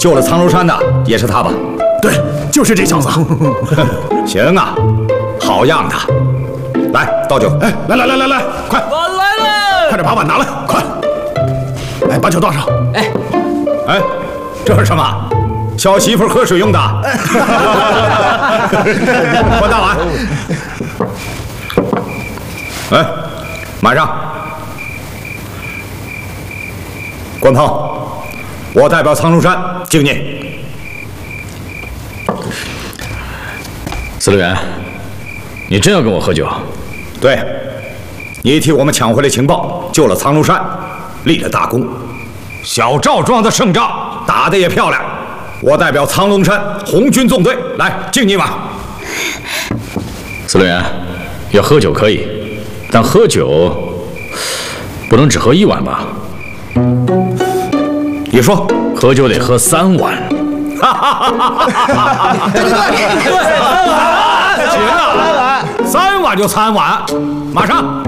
救了苍龙山的也是他吧？ 对，就是这小子。 行啊，好样的！来倒酒。 哎，来，快！ 我来了！ 快点把碗拿来，快！哎，把酒倒上。 哎， 这是什么？小媳妇喝水用的。换大碗。哎，满上。关鹏，我代表苍龙山敬你。 司令员，你真要跟我喝酒？ 对，你替我们抢回了情报，救了苍龙山，立了大功。小赵庄的胜仗打得也漂亮，我代表苍龙山红军纵队来敬你一碗。 司令员，要喝酒可以，但喝酒不能只喝1碗吧？ 你说， 喝酒得喝3碗。 对，行啊，3碗就3碗，马上。